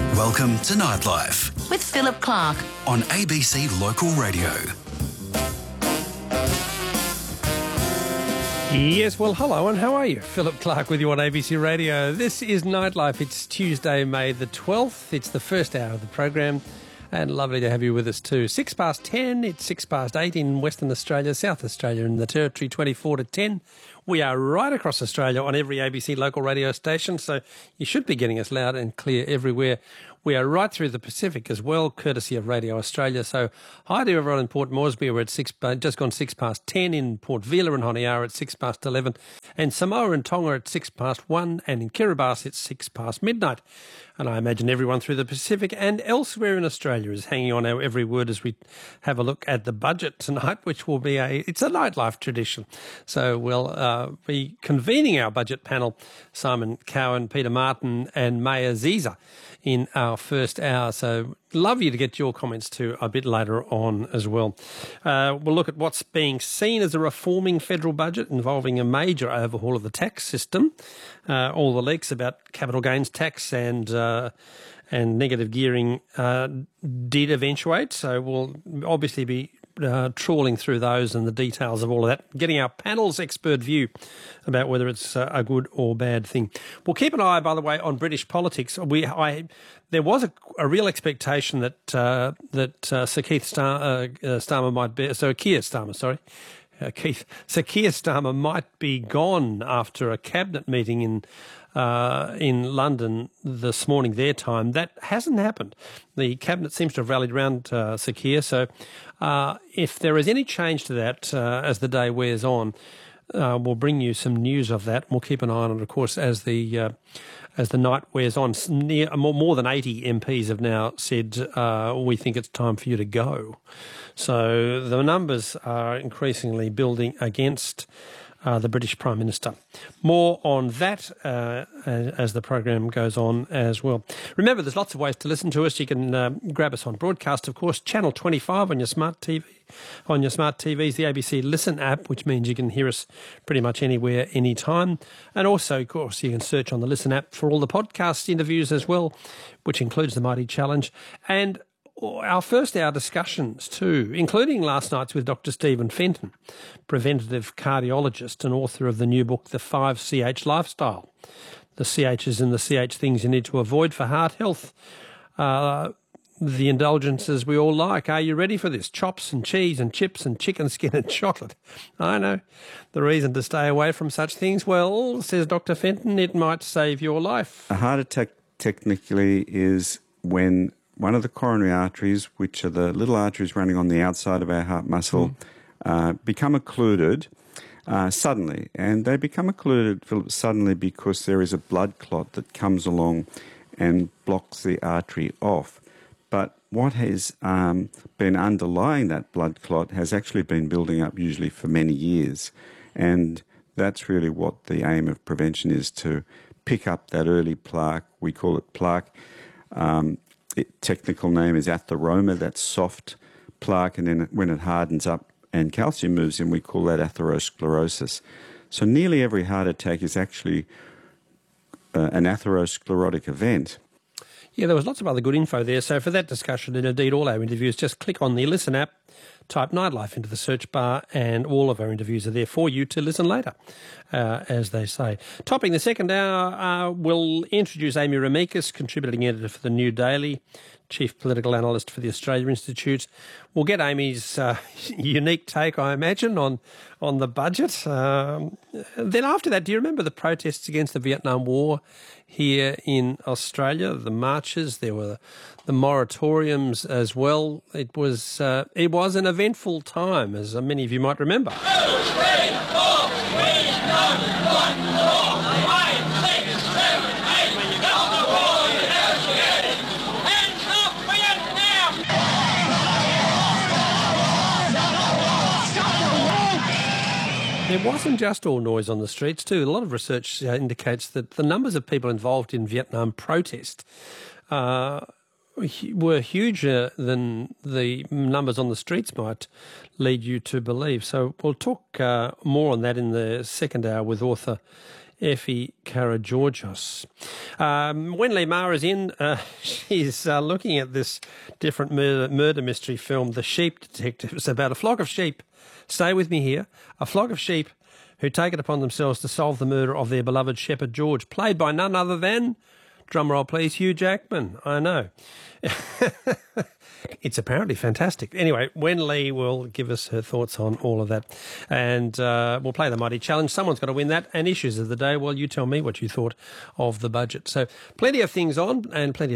Welcome to Nightlife with Philip Clark on ABC Local Radio. Yes, well, hello and how are you? Philip Clark with you on ABC Radio. This is Nightlife. It's Tuesday, May the 12th. It's the first hour of the program and lovely to have you with us too. 6 past 10, it's 6 past 8 in Western Australia, South Australia and the Territory, 24 to 10. We are right across Australia on every ABC local radio station, so you should be getting us loud and clear everywhere. We are right through the Pacific as well, courtesy of Radio Australia. So hi to everyone in Port Moresby. We're at just gone 6 past 10, in Port Vila and Honiara at 6 past 11, and Samoa and Tonga at 6 past 1, and in Kiribati it's 6 past midnight. And I imagine everyone through the Pacific and elsewhere in Australia is hanging on our every word as we have a look at the budget tonight, which will be it's a nightlife tradition. So we'll be convening our budget panel, Simon Cowan, Peter Martin and Maya Ziza, in our first hour. So love you to get your comments too a bit later on as well. We'll look at what's being seen as a reforming federal budget involving a major overhaul of the tax system. All the leaks about capital gains tax and negative gearing did eventuate. So we'll obviously be trawling through those and the details of all of that, getting our panel's expert view about whether it's a good or bad thing. We'll keep an eye, by the way, on British politics. There was a real expectation that Sir Keir Starmer might be Keir Starmer might be gone after a cabinet meeting in London this morning, their time. That hasn't happened. The cabinet seems to have rallied around Sir Keir. So if there is any change to that as the day wears on, we'll bring you some news of that. We'll keep an eye on it, of course, as the night wears on. More than 80 MPs have now said we think it's time for you to go. So the numbers are increasingly building against the British Prime Minister. More on that as the program goes on as well. Remember, there's lots of ways to listen to us. You can grab us on broadcast, of course, Channel 25 on your smart TV. On your smart TVs, the ABC Listen app, which means you can hear us pretty much anywhere, anytime. And also, of course, you can search on the Listen app for all the podcast interviews as well, which includes the Mighty Challenge. And our first hour discussions too, including last night's with Dr. Stephen Fenton, preventative cardiologist and author of the new book, The 5CH Lifestyle, the CHs and the CH things you need to avoid for heart health, the indulgences we all like. Are you ready for this? Chops and cheese and chips and chicken skin and chocolate. I know. The reason to stay away from such things, well, says Dr. Fenton, it might save your life. A heart attack technically is when one of the coronary arteries, which are the little arteries running on the outside of our heart muscle, become occluded suddenly. And they become occluded, Philip, suddenly because there is a blood clot that comes along and blocks the artery off. But what has been underlying that blood clot has actually been building up usually for many years. And that's really what the aim of prevention is, to pick up that early plaque. We call it plaque. Technical name is atheroma, that's soft plaque, and then when it hardens up and calcium moves in, we call that atherosclerosis. So nearly every heart attack is actually an atherosclerotic event. Yeah, there was lots of other good info there. So for that discussion and indeed all our interviews, just click on the Listen app, type Nightlife into the search bar, and all of our interviews are there for you to listen later, as they say. Topping the second hour, we'll introduce Amy Remeikis, contributing editor for The New Daily, chief political analyst for the Australia Institute. We'll get Amy's unique take, I imagine, on the budget. Then after that, do you remember the protests against the Vietnam War here in Australia? The marches, there were the moratoriums as well. It was an eventful time, as many of you might remember. There wasn't just all noise on the streets too. A lot of research indicates that the numbers of people involved in Vietnam protest were huger than the numbers on the streets might lead you to believe. So we'll talk more on that in the second hour with author Effie Karageorgios. When Lee Ma is in, she's looking at this different murder mystery film, The Sheep Detective. It's about a flock of sheep. Stay with me here. A flock of sheep who take it upon themselves to solve the murder of their beloved shepherd George, played by none other than, drumroll please, Hugh Jackman. I know. It's apparently fantastic. Anyway, Wen Lee will give us her thoughts on all of that. And we'll play the Mighty Challenge. Someone's got to win that. And issues of the day, well, you tell me what you thought of the budget. So plenty of things on and plenty of